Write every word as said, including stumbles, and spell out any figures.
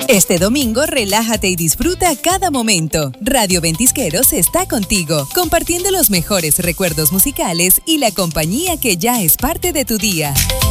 Este domingo, relájate y disfruta cada momento. Radio Ventisqueros está contigo, compartiendo los mejores recuerdos musicales y la compañía que ya es parte de tu día.